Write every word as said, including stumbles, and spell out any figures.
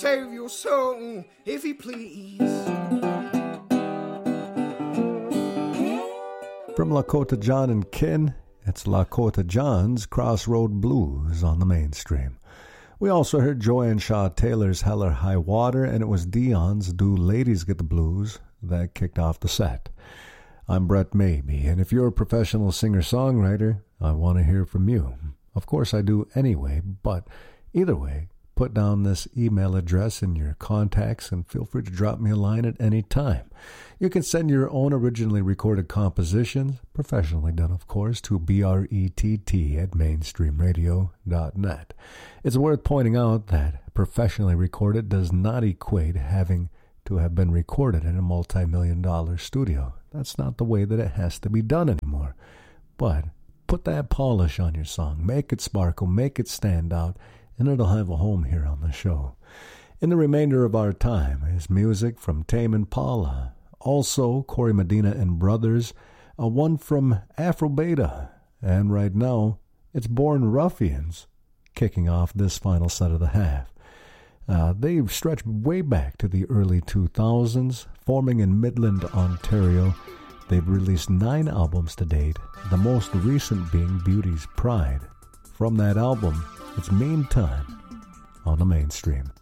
Save your soul, if you please. From Lakota John and Ken, it's Lakota John's Crossroad Blues on the mainstream. We also heard Joanne Shaw Taylor's Hell or High Water, and it was Dion's Do Ladies Get the Blues that kicked off the set. I'm Brett Maybe, and if you're a professional singer-songwriter, I want to hear from you. Of course I do anyway, but either way, put down this email address in your contacts and feel free to drop me a line at any time. You can send your own originally recorded compositions, professionally done of course, to brett at mainstream radio dot net. It's worth pointing out that professionally recorded does not equate having to have been recorded in a multi-million dollar studio. That's not the way that it has to be done anymore. But put that polish on your song, make it sparkle, make it stand out, and it'll have a home here on the show. In the remainder of our time is music from Tame Impala, also Corey Medina and Brothers, a one from Afro Beta, and right now it's Born Ruffians kicking off this final set of the half. Uh, they've stretched way back to the early two thousands, forming in Midland, Ontario. They've released nine albums to date, the most recent being Beauty's Pride. From that album, it's Meantime on the mainstream.